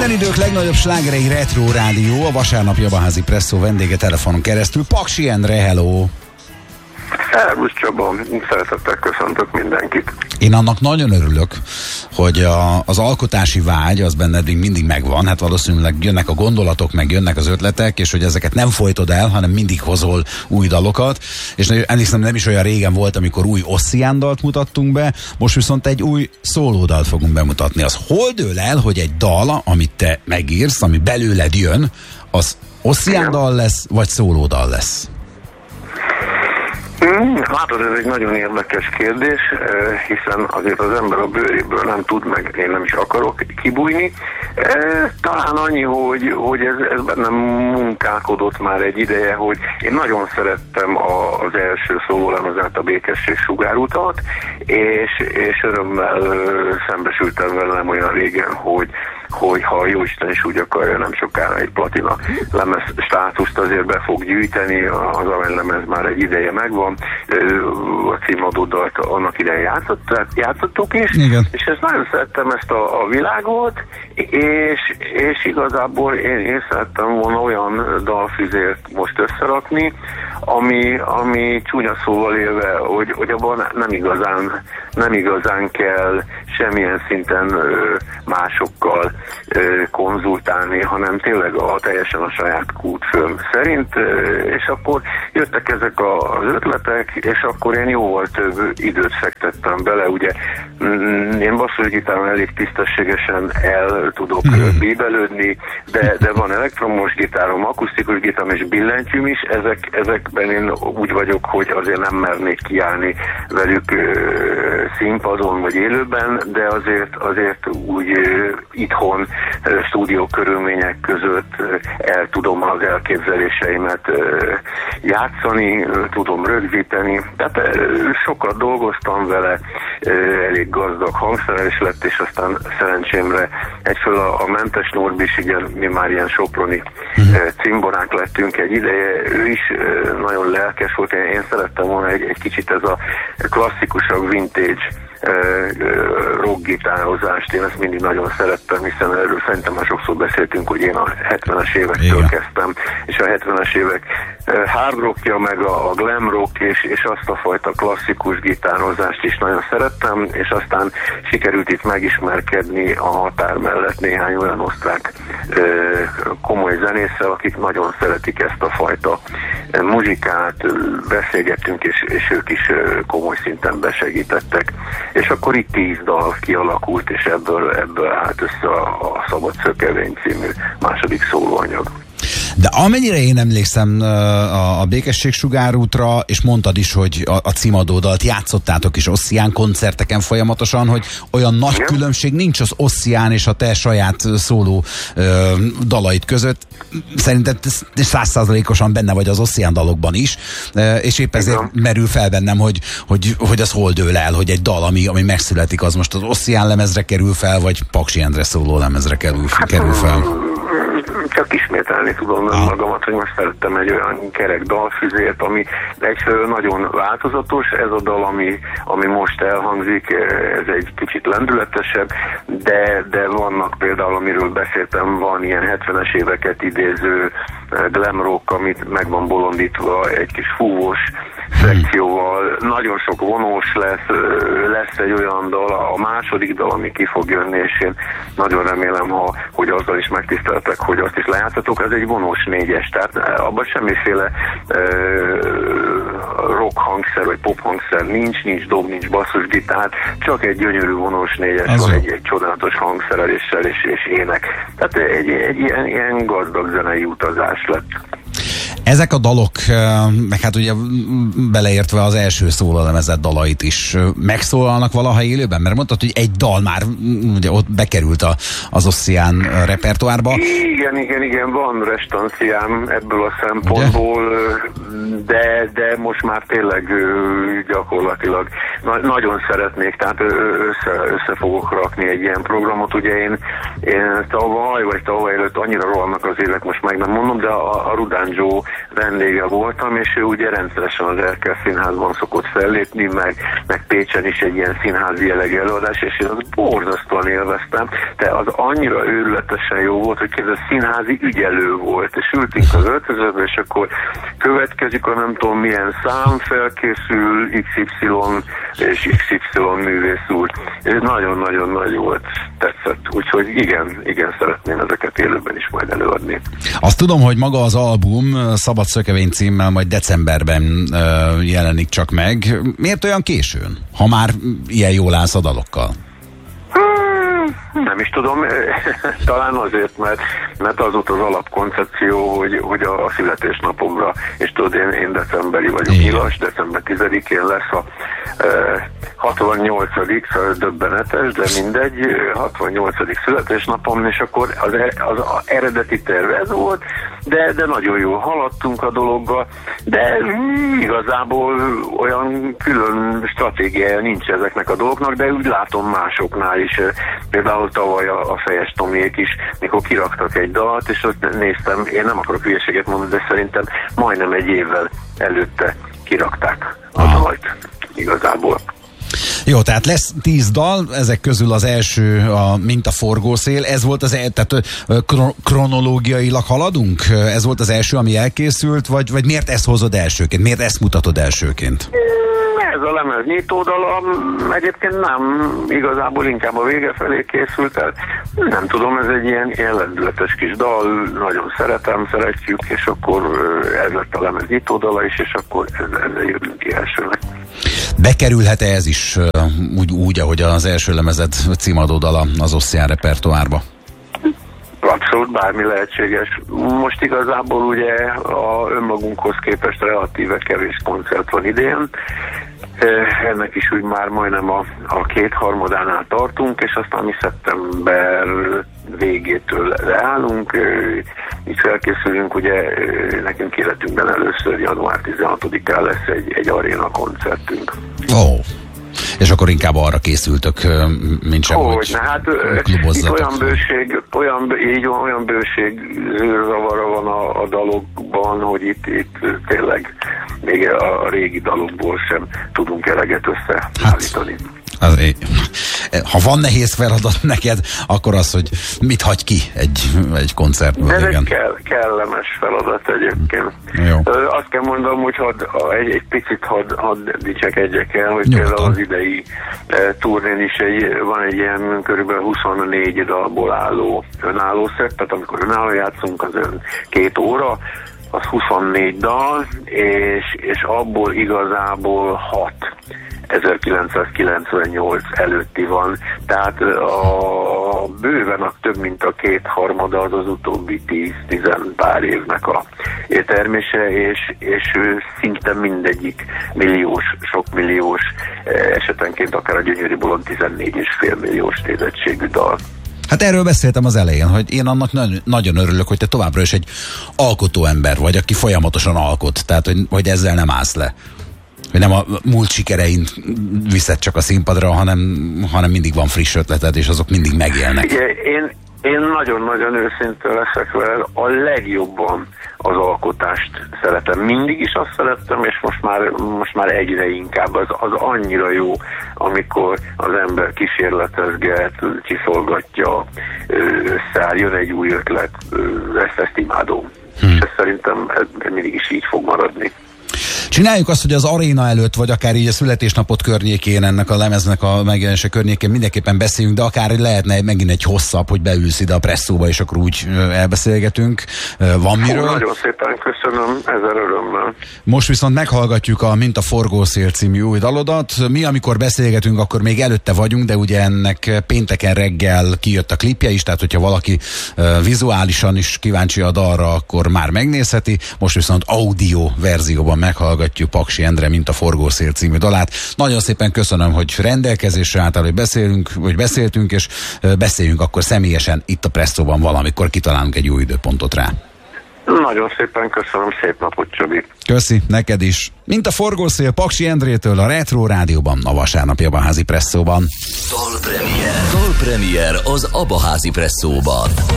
Minden idők legnagyobb slágerei Retro Rádió, a vasárnapi Jabaházi Presszó vendége telefonon keresztül. Paksi Endre, hello! Szervusz Csaba, szeretettel köszöntök mindenkit. Én annak nagyon örülök, hogy az alkotási vágy az benned mindig megvan, hát valószínűleg jönnek a gondolatok, meg jönnek az ötletek, és hogy ezeket nem folytod el, hanem mindig hozol új dalokat, és emlékszem, nem is olyan régen volt, amikor új Ossian dalt mutattunk be, most viszont egy új szólódalt fogunk bemutatni. Az hol dől el, hogy egy dal, amit te megírsz, ami belőled jön, az Ossian dal lesz, vagy szólódal lesz? Látod, ez egy nagyon érdekes kérdés, hiszen azért az ember a bőréből nem tud, meg én nem is akarok kibújni. Talán annyi, hogy ez bennem munkálkodott már egy ideje, hogy én nagyon szerettem az első szólólemezet, a Békesség sugárutat, és örömmel szembesültem velem olyan régen, hogy ha Jóisten is úgy akarja, nem sokára egy platina lemez státuszt azért be fog gyűjteni, az aranylemez már egy ideje megvan, a címadódalt annak idején játszottuk is, igen. És ezt nagyon szerettem, ezt a világot, és igazából én szerettem volna olyan dalfüzért most összerakni, ami csúnya szóval élve, hogy abban nem igazán kell semmilyen szinten másokkal konzultálni, hanem tényleg teljesen a saját kútfőm szerint, és akkor jöttek ezek az ötletek, és akkor én jóval több időt fektettem bele, ugye én basszusgitáron elég tisztességesen el tudok bíbelődni, de van elektromos gitárom, akusztikus gitárom és billentyűm is, ezekben én úgy vagyok, hogy azért nem mernék kiállni velük színpadon vagy élőben, de azért úgy itthon stúdió körülmények között el tudom az elképzeléseimet játszani, tudom rögzíteni. Tehát sokat dolgoztam vele, elég gazdag hangszerelés lett, és aztán szerencsémre egyfelől a Mentes Norbis, igen, mi már ilyen soproni cimborák lettünk egy ideje, ő is nagyon lelkes volt, én szerettem volna egy kicsit ez a klasszikusabb vintage rockgitározást, én ezt mindig nagyon szerettem, hiszen erről szerintem már sokszor beszéltünk, hogy én a 70-es évektől kezdtem, és a 70-es évek hard rockja, meg a glam rock, és azt a fajta klasszikus gitározást is nagyon szerettem, és aztán sikerült itt megismerkedni a határ mellett néhány olyan osztrák komoly zenésszel, akik nagyon szeretik ezt a fajta muzsikát, beszélgettünk, és ők is komoly szinten besegítettek. És akkor itt 10 dal kialakult, és ebből állt össze a Szabad Szökevény című második szólóanyag. De amennyire én emlékszem a Békesség sugárútra, és mondtad is, hogy a címadódalt játszottátok is Ossian koncerteken folyamatosan, hogy olyan nagy különbség nincs az Ossian és a te saját szóló dalait között. Szerintem 100%-osan benne vagy az Ossian dalokban is, és épp ezért merül fel bennem, hogy az hol dől el, hogy egy dal, ami megszületik, az most az Ossian lemezre kerül fel, vagy Paksi Endre szóló lemezre kerül fel. Csak ismételni tudom magamat, hogy most szerettem egy olyan kerek dalfüzért, ami egyfelől nagyon változatos, ez a dal, ami most elhangzik, ez egy kicsit lendületesebb, de vannak például, amiről beszéltem, van ilyen 70-es éveket idéző glam rock, amit meg van bolondítva egy kis fúvós szekcióval, nagyon sok vonós lesz egy olyan dal, a második dal, ami ki fog jönni, és én nagyon remélem, hogy azzal is megtiszteltek, hogy azt is lejátszatok, ez egy vonós 4-es, tehát abban semmiféle rock hangszer, vagy pop hangszer nincs dob, nincs basszusgitár, csak egy gyönyörű vonós 4-es van, egy csodálatos hangszereléssel és ének. Tehát egy ilyen gazdag zenei utazás lett. Ezek a dalok, meg hát ugye beleértve az első szólalemezett dalait is, megszólalnak valaha élőben? Mert mondtad, hogy egy dal már ugye ott bekerült az Ossian repertoárba. Igen, van restanciám ebből a szempontból, de most már tényleg gyakorlatilag nagyon szeretnék, tehát össze fogok rakni egy ilyen programot. Ugye én tavaly előtt annyira rohannak az évek, most meg nem mondom, de a Rudán Joe vendége voltam, és ő ugye rendszeresen az Erkel Színházban szokott fellépni, meg Pécsen is egy ilyen színházi jellegű előadás, és én azt borzasztóan élveztem, de az annyira őrületesen jó volt, hogy ez a színházi ügyelő volt, és ültünk az öltözőbe, és akkor következik a nem tudom milyen szám, felkészül XY és XY művész úr. Ez nagyon-nagyon nagy volt, tetszett. Úgyhogy igen, szeretném ezeket élőben is majd előadni. Azt tudom, hogy maga az album Szabad Szökevény címmel majd decemberben jelenik csak meg. Miért olyan későn, ha már ilyen jól állsz a dalokkal? Nem is tudom, talán azért, mert az volt az alapkoncepció, hogy a születésnapomra, és tudod, én decemberi vagyok, nyilas, december 10-én lesz a 68. döbbenetes, de mindegy, 68. születésnapom, és akkor az eredeti terv ez volt, de nagyon jól haladtunk a dologgal, de igazából olyan külön stratégiája nincs ezeknek a dolgoknak, de úgy látom másoknál is. Például tavaly a Fejes Tomiék is, mikor kiraktak egy dalt, és ott néztem, én nem akarok hülyeséget mondani, de szerintem majdnem egy évvel előtte kirakták a dalt igazából. Jó, tehát lesz 10 dal, ezek közül az első Mint a forgószél. Ez volt tehát kronológiailag haladunk? Ez volt az első, ami elkészült, vagy miért ezt hozod elsőként? Miért ezt mutatod elsőként? Ez a lemez nyitódala, egyébként nem, igazából inkább a vége felé készült el. Nem tudom, ez egy ilyen lendületes kis dal, nagyon szeretjük, és akkor ez lett a lemez nyitódala is, és akkor ezzel jövünk ki elsőnek. Bekerülhet-e ez is úgy, ahogy az első lemezed címadó dala az Ossian repertoárba? Abszolút bármi lehetséges. Most igazából ugye a önmagunkhoz képest relatíve kevés koncert van idén. Ennek is úgy már majdnem a kétharmadánál tartunk, és aztán mi szeptember végétől leállunk. Így felkészülünk, ugye nekünk életünkben először január 16-án lesz egy aréna koncertünk. És akkor inkább arra készültök, mint sem, hogy klubozzatok. Itt olyan bőség zavara van a dalokban, hogy itt tényleg még a régi dalokból sem tudunk eleget összeállítani. Ha van nehéz feladat neked, akkor az, hogy mit hagy ki egy koncertből. Ez egy kellemes feladat egyébként. Jó. Azt kell mondanom, hogy egy picit hadd dicsekedjek el, hogy például az idei turnén is van egy ilyen körülbelül 24 dalból álló önálló szett, tehát amikor önálló játszunk, az 2 óra, az 24 dal, és abból igazából 6 1998 előtti van, tehát bőven a több mint a 2/3 az utóbbi 10 pár évnek a termése, és szinte mindegyik milliós, sok milliós, esetenként akár a Gyönyörű Bolond 14,5 milliós nézettségű dal. Hát erről beszéltem az elején, hogy én annak nagyon örülök, hogy te továbbra is egy alkotó ember vagy, aki folyamatosan alkot, tehát hogy ezzel nem állsz le. Hogy nem a múlt sikerein viszed csak a színpadra, hanem mindig van friss ötleted, és azok mindig megélnek. Igen, én nagyon-nagyon őszinte leszek vele, a legjobban az alkotást szeretem. Mindig is azt szerettem, és most már egyre inkább. Az annyira jó, amikor az ember kísérletezget, csiszolgatja, összeáll, jön egy új ötlet, ezt imádom. És ez szerintem ez mindig is így fog maradni. Csináljuk azt, hogy az aréna előtt, vagy akár így a születésnapot környékén, ennek a lemeznek a megjelenése környékén mindenképpen beszéljünk, de akár lehetne megint egy hosszabb, hogy beülsz ide a presszóba, és akkor úgy elbeszélgetünk. Van miről? Nagyon szépen köszönöm, ezer örömmel. Most viszont meghallgatjuk a Mint a forgószél című új dalodat. Mi, amikor beszélgetünk, akkor még előtte vagyunk, de ugye ennek pénteken reggel kijött a klipje is, tehát hogyha valaki vizuálisan is kíváncsi a dalra, akkor már megnézheti. Most viszont audio verzióban meghallgatjuk Paksi Endre Mint a forgószél című dalát. Nagyon szépen köszönöm, hogy rendelkezésre álltál, hogy beszéltünk, és beszéljünk akkor személyesen itt a Presszóban valamikor, kitalálunk egy jó időpontot rá. Nagyon szépen köszönöm, szép napot, Csabi. Köszi, neked is. Mint a forgószél Paksi Endrétől a Retro Rádióban, a vasárnapjában házi Presszóban. Dalpremier az Abba házi Presszóban.